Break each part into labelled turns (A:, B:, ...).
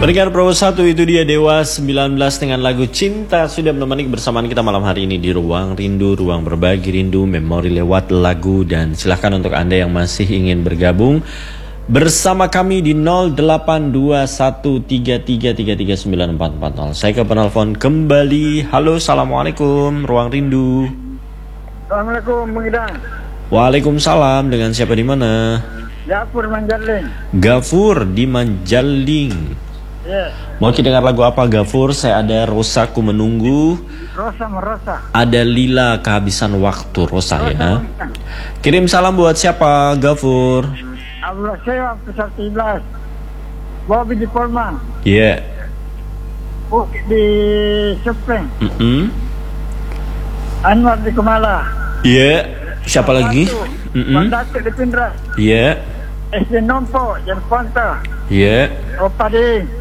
A: Pendengar Pro 1, itu dia Dewa 19 dengan lagu Cinta sudah menemani kebersamaan kita malam hari ini di Ruang Rindu, ruang berbagi rindu, memori lewat lagu. Dan silahkan untuk Anda yang masih ingin bergabung bersama kami di 082133339440. Saya ke penelpon kembali. Halo, assalamualaikum, Ruang Rindu.
B: Assalamualaikum, Bang Idang.
A: Waalaikumsalam, dengan siapa di mana?
B: Gafur Manjaling.
A: Gafur di Manjaling.
B: Yeah.
A: Mau kita dengar lagu apa, Gafur? Saya ada Rosa Ku Menunggu.
B: Rosa merosa.
A: Ada Lila Kehabisan Waktu. Rosa ya.
B: Rosa.
A: Kirim salam buat siapa, Gafur?
B: Abdullah Sewa Pesat 11. Bobby di Polman.
A: Iya.
B: Bukit di Sepeng.
A: Yeah.
B: Anwar di Kemala.
A: Iya. Siapa lagi?
B: Pandatu di Pindra.
A: Iya.
B: SD Nompo Jan Ponta.
A: Iya.
B: Opading.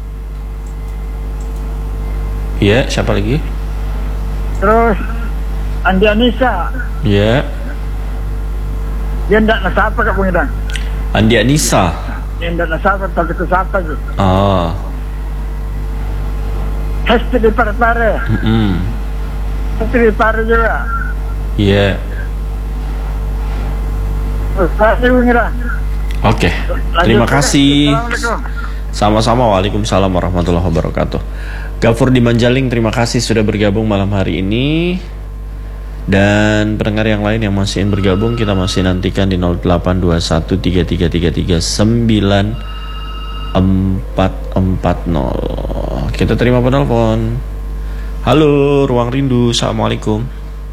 A: Iya. Siapa lagi?
B: Terus Andi Anissa.
A: Iya.
B: Dia ndak nasapa Kak Bang Idang.
A: Andi Anissa.
B: Dia ndak nasapa tapi itu siapa tu?
A: Oh.
B: Hesti di Pare-Pare. Hesti di Pare juga.
A: Iya. Oke, terima kasih. Sama-sama. Waalaikumsalam warahmatullahi wabarakatuh. Gafur di Manjaling, terima kasih sudah bergabung malam hari ini. Dan pendengar yang lain yang masih ingin bergabung, kita masih nantikan di 082133339440. Kita terima penelpon. Halo, Ruang Rindu. Assalamualaikum.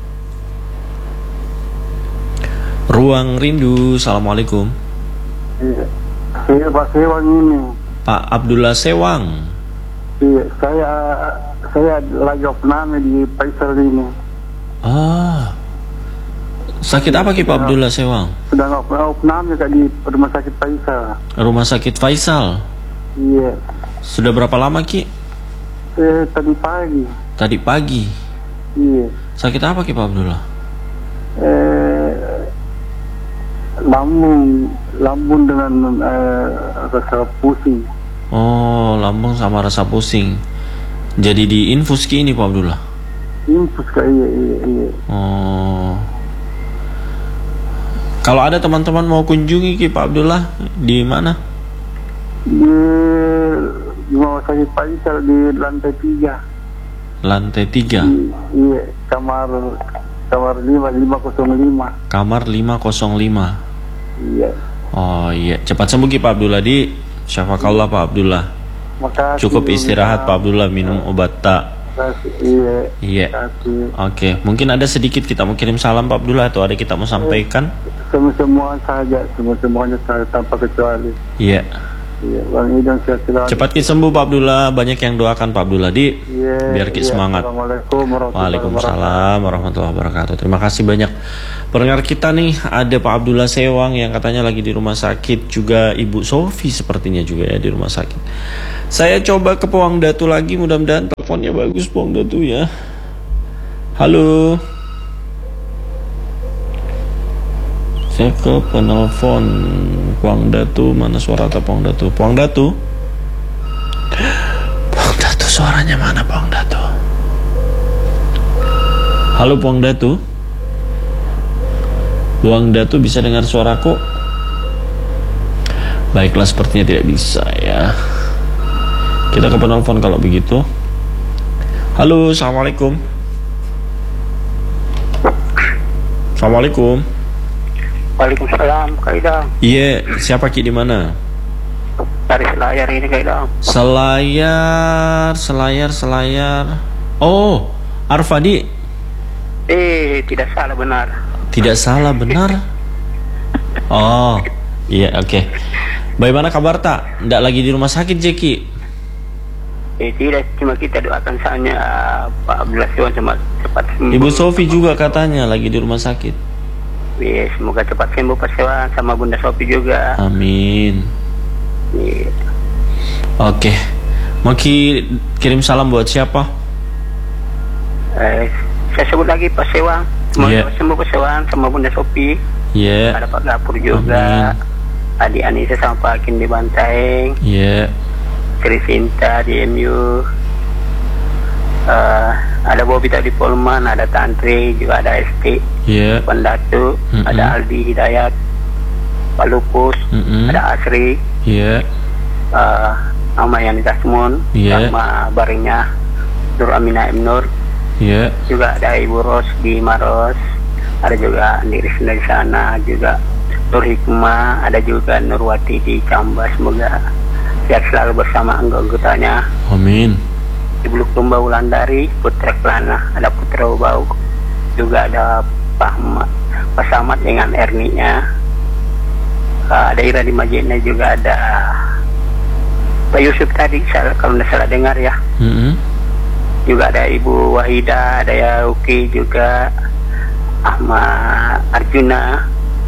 A: Ruang Rindu. Assalamualaikum.
C: Iya, saya Pak Sewang ini.
A: Pak Abdullah Sewang.
C: Iya, saya lagi opname di Faisal ini.
A: Ah, sakit apa Ki Pak Abdullah Sewang?
C: Sedang opname Kak di rumah sakit Faisal.
A: Rumah sakit Faisal.
C: Iya.
A: Sudah berapa lama Ki?
C: Tadi pagi.
A: Tadi pagi.
C: Iya.
A: Sakit apa Ki Pak Abdullah?
C: Lambung dengan rasa pusing.
A: Oh, lambung sama rasa pusing. Jadi di infus Ki ini Pak Abdullah?
C: Infus Kak, iya.
A: Oh. Kalau ada teman-teman mau kunjungi Ki Pak Abdullah, di mana?
C: Di rumah sakit Faisal di lantai 3.
A: Lantai 3?
C: Iya, kamar 505.
A: Kamar 505.
C: Iya.
A: Oh iya, cepat sembuh Ki Pak Abdullah di. Syafakallah Pak Abdullah.
C: Makasih.
A: Cukup istirahat Pak Abdullah, minum obat tak. Iya. Oke, mungkin ada sedikit kita mau kirim salam Pak Abdullah, atau ada kita mau sampaikan?
C: Semuanya saja tanpa kecuali.
A: Iya.
C: Iya, Bang Idang sehat selalu.
A: Cepat Ki sembuh Pak Abdullah, banyak yang doakan Pak Abdullah di.
C: Iya,
A: biar Ki semangat.
C: Assalamualaikum
A: Waalaikumsalam warahmatullahi wabarakatuh. Terima kasih banyak pendengar kita nih. Ada Pak Abdullah Sewang yang katanya lagi di rumah sakit, juga Ibu Sofi sepertinya juga ya di rumah sakit. Saya coba ke Pawang Datu lagi, mudah-mudahan teleponnya bagus Pawang Datu ya. Halo. Saya ke penelpon Pawang Datu, mana suara Pawang Datu? Pawang Datu? Pawang Datu, suaranya mana Pawang Datu? Halo Pawang Datu? Pawang Datu bisa dengar suaraku? Baiklah, sepertinya tidak bisa ya. Kita ke penelpon kalau begitu. Halo, assalamualaikum. Assalamualaikum.
B: Waalaikumsalam, Kak Idang.
A: Iya, siapa Ki di mana?
B: Dari Selayar ini, Kak Idang.
A: Selayar. Oh, Arfadi.
B: Tidak salah benar.
A: Tidak salah benar. Oh, iya oke. Bagaimana kabar tak? Nggak lagi di rumah sakit Jeki?
B: Tidak, cuma kita doakan saja Pak Abdullah Sewan cepat sembuh.
A: Ibu Sofi juga katanya lagi di rumah sakit.
B: Semoga cepat sembuh Pak Sewan, sama Bunda Sofi juga.
A: Amin. Oke. Mau kirim salam buat siapa?
B: Saya sebut lagi Pak Sewan. Semoga sembuh Pak Sewan sama Bunda Sofi.
A: Iya.
B: Ada Pak Gapur juga.
A: Amin.
B: Adik Anissa sama Pak Hakim di Bantaeng.
A: Iya.
B: Sri Sinta di MU, ada Bobby di Polman, ada Tantri, juga ada ST,
A: Iya.
B: Pendatu, ada Aldi Hidayat, Pak Lupus, ada Asri,
A: Iya.
B: sama Yani Tasmun,
A: Iya.
B: sama baringnya Nur Amina M. Nur,
A: Iya.
B: juga ada Ibu Ros di Maros, ada juga Andi Risna di sana, juga Nur Hikmah, ada juga Nurwati di Cambas. Semoga sehat selalu bersama anggotanya.
A: Amin.
B: Ibu Lumba Wulandari, Putra Kelana, ada Putra Bau, juga ada Pak Samad dengan Erninya, ada Ira di Majena, juga ada Pak Yusuf tadi, kalau tidak salah dengar ya. Juga ada Ibu Wahida, ada Yauki, juga Ahmad Arjuna,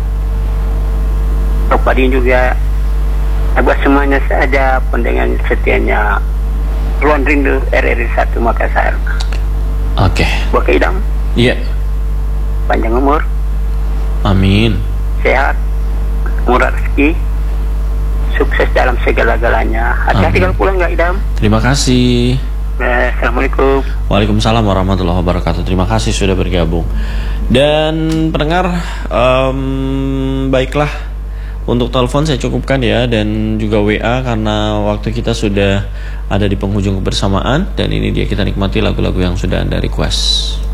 B: Pak Din juga. Buat semuanya saja pendengar setianya Ruang Rindu RRI 1 Makassar.
A: Oke.
B: Buat Idam,
A: Iya.
B: panjang umur,
A: Amin.
B: sehat, murah rezeki, sukses dalam segala-galanya. Hati-hati
A: Amin.
B: kalau pulang nggak Idam.
A: Terima kasih.
B: Assalamualaikum.
A: Waalaikumsalam warahmatullahi wabarakatuh. Terima kasih sudah bergabung. Dan pendengar, baiklah, untuk telepon saya cukupkan ya, dan juga WA karena waktu kita sudah ada di penghujung kebersamaan. Dan ini dia, kita nikmati lagu-lagu yang sudah Anda request.